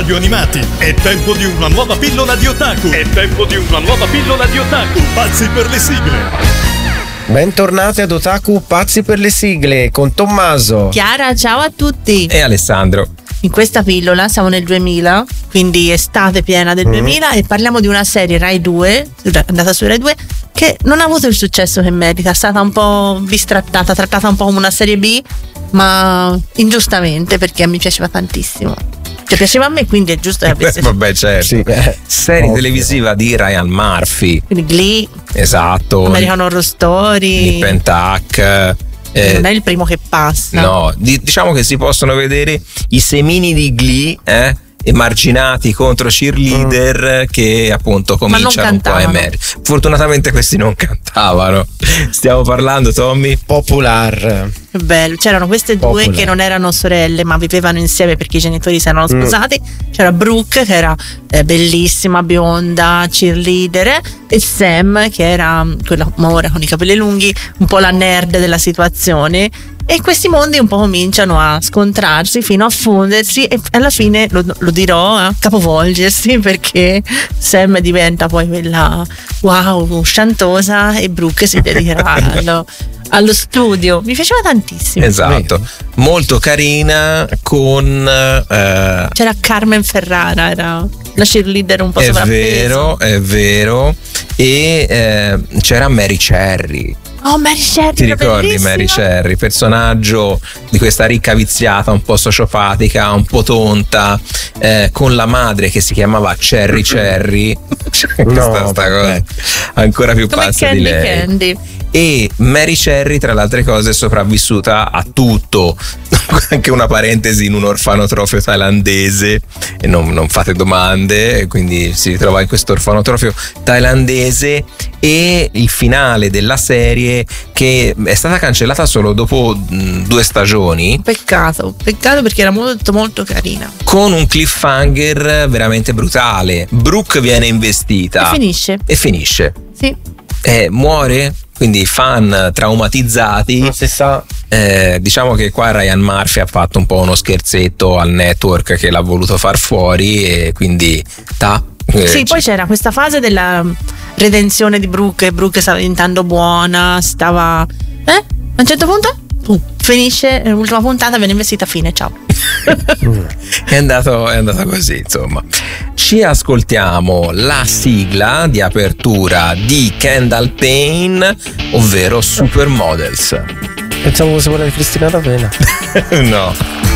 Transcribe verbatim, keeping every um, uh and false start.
radio animati. È tempo di una nuova pillola di otaku. È tempo di una nuova pillola di otaku. Pazzi per le sigle. Bentornati ad Otaku Pazzi per le sigle con Tommaso, Chiara, ciao a tutti. E Alessandro. In questa pillola siamo nel duemila, quindi estate piena del mm. duemila, e parliamo di una serie Rai due, andata su Rai due, che non ha avuto il successo che merita. È stata un po' bistrattata, trattata un po' come una serie B, ma ingiustamente, perché mi piaceva tantissimo. Cioè, piaceva a me, quindi è giusto che avesse. Vabbè, certo. Sì. Serie Ovvio. televisiva di Ryan Murphy. Quindi Glee, esatto. American Horror Story, Nip and Tuck. Eh, non è il primo che passa. No, di, diciamo che si possono vedere i semini di Glee, eh? emarginati contro cheerleader mm. che appunto cominciano un po' a emergere. Fortunatamente questi non cantavano. Stiamo parlando, Tommy? Popular. Bello. C'erano queste due Popular. che non erano sorelle, ma vivevano insieme perché i genitori si erano sposati. Mm. C'era Brooke, che era eh, bellissima, bionda, cheerleader, e Sam, che era quella ora con i capelli lunghi, un po' la nerd della situazione. E questi mondi un po' cominciano a scontrarsi fino a fondersi, e alla fine lo, lo dirò, a capovolgersi, perché Sam diventa poi quella wow, sciantosa, e Brooke si dedicherà allo, allo studio. Mi piaceva tantissimo. Esatto, molto carina, con eh, c'era Carmen Ferrara, era la cheerleader un po' è sovrappeso. vero, è vero. E eh, c'era Mary Cherry. Oh, Mary Cherry, ti ricordi bellissima. Mary Cherry, personaggio di questa ricca viziata, un po' sociopatica, un po' tonta, eh, con la madre che si chiamava Cherry Cherry. No, questa sta cosa ancora più come pazza Candy di lei. Candy. E Mary Cherry, tra le altre cose, è sopravvissuta a tutto, anche una parentesi in un orfanotrofio thailandese, e non, non fate domande, quindi si ritrova in questo orfanotrofio thailandese. E il finale della serie, che è stata cancellata solo dopo mh, due stagioni, Peccato, peccato, perché era molto molto carina. con un cliffhanger veramente brutale. Brooke viene investita E finisce. e finisce. Sì. Eh, muore, quindi fan traumatizzati. Non si sa. Eh, diciamo che qua Ryan Murphy ha fatto un po' uno scherzetto al network che l'ha voluto far fuori, e quindi ta, eh, Sì, poi c'era questa fase della redenzione di Brooke, e Brooke stava diventando buona, stava eh? A un certo punto pum, finisce l'ultima puntata, viene investita, fine, ciao. è andato è andato così, insomma. Ci ascoltiamo la sigla di apertura di Kendall Payne, ovvero Supermodels. Pensavo fosse quella di Cristina D'Avena. No.